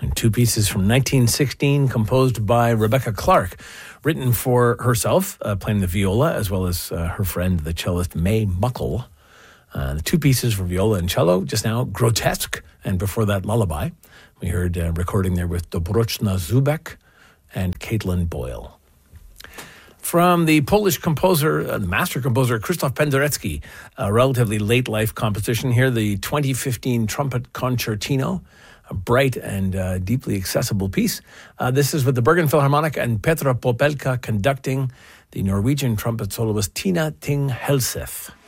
And two pieces from 1916 composed by Rebecca Clark, written for herself, playing the viola, as well as her friend, the cellist May Muckle. The two pieces for viola and cello, just now, Grotesque, and before that, Lullaby. We heard recording there with Dobrochna Zubek and Caitlin Boyle. From the Polish composer, the master composer, Krzysztof Penderecki, a relatively late life composition here, the 2015 Trumpet Concertino, a bright and deeply accessible piece. This is with the Bergen Philharmonic and Petra Popelka conducting, the Norwegian trumpet soloist Tina Ting Helseth.